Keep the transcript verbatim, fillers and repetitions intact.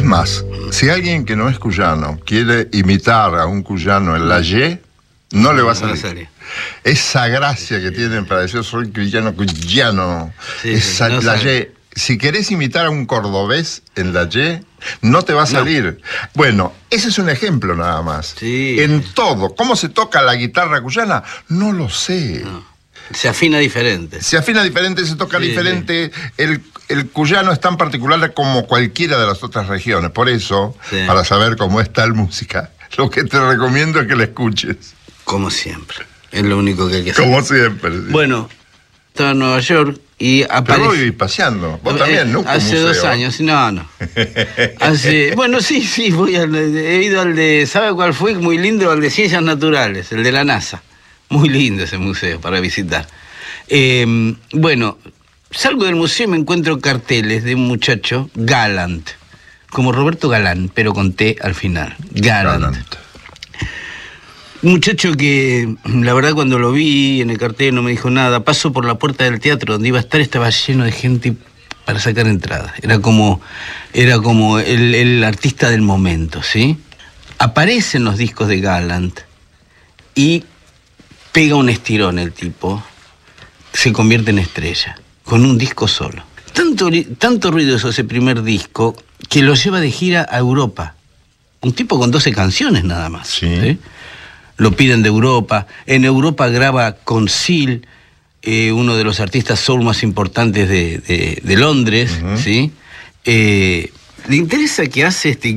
más, si alguien que no es cuyano quiere imitar a un cuyano en la Y, no le va a salir. Esa gracia que tienen para decir soy cuyano, cuyano, sí, esa, no la Y. Si querés imitar a un cordobés en la Y, no te va a salir. No. Bueno, ese es un ejemplo nada más. Sí. En todo. ¿Cómo se toca la guitarra cuyana? No lo sé. No. Se afina diferente. Se afina diferente, se toca sí, diferente. Sí. El, el cuyano es tan particular como cualquiera de las otras regiones. Por eso, sí. para saber cómo es tal música, lo que te recomiendo es que la escuches. Como siempre. Es lo único que hay que hacer. Como siempre. Sí. Bueno, estaba en Nueva York y aparece... Pero vos vivís paseando. Vos también, ¿no? Hace museo. dos años. No, no. Hace... Bueno, sí, sí. Voy al... He ido al de... ¿Sabe cuál fue? Muy lindo, al de Ciencias Naturales, el de la NASA. Muy lindo ese museo para visitar. Eh, bueno, salgo del museo y me encuentro carteles de un muchacho, Galant, como Roberto Galán, pero con T al final. Galant. Galant. Un muchacho que, la verdad, cuando lo vi en el cartel no me dijo nada. Paso por la puerta del teatro donde iba a estar, estaba lleno de gente para sacar entradas. Era como, era como el, el artista del momento, ¿sí? Aparecen los discos de Galant y pega un estirón el tipo, se convierte en estrella, con un disco solo. Tanto, tanto ruidoso ese primer disco que lo lleva de gira a Europa. Un tipo con doce canciones nada más. Sí. ¿sí? Lo piden de Europa. En Europa graba con Seal, eh, uno de los artistas soul más importantes de, de, de Londres. Uh-huh. ¿sí? eh, ¿Le interesa que hace este